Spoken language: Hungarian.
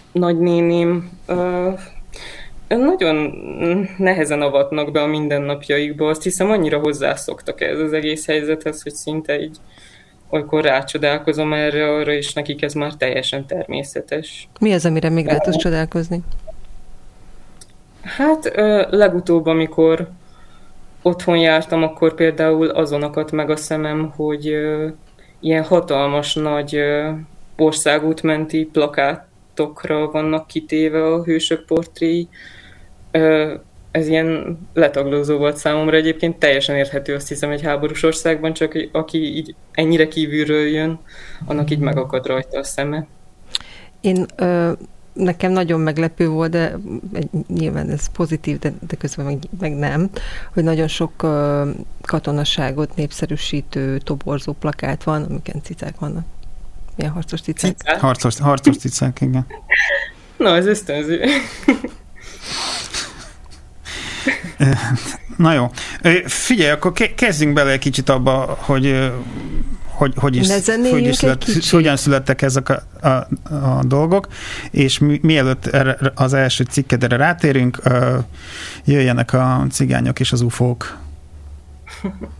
nagynéném nagyon nehezen avatnak be a mindennapjaikba. Azt hiszem, annyira hozzászoktak ez az egész helyzethez, hogy szinte így olykor rácsodálkozom erre-arra, és nekik ez már teljesen természetes. Mi az, amire még rá tudsz csodálkozni? Hát legutóbb, amikor otthon jártam, akkor például azon akadt meg a szemem, hogy ilyen hatalmas nagy országútmenti plakátokra vannak kitéve a hősök portréi. Ez ilyen letaglózó volt számomra, egyébként teljesen érthető, azt hiszem, egy háborús országban, csak aki így ennyire kívülről jön, annak így megakad rajta a szeme. Nekem nagyon meglepő volt, de nyilván ez pozitív, de közben meg nem, hogy nagyon sok katonaságot népszerűsítő, toborzó plakát van, amiken cicák vannak. Milyen harcos cicák? Harcos cicák, igen. Na, ez ösztönző. Na jó. Figyelj, akkor kezdjünk bele egy kicsit abba, hogyan születtek ezek a dolgok, és mielőtt az első cikkedre rátérünk, jöjjenek a cigányok és az ufók.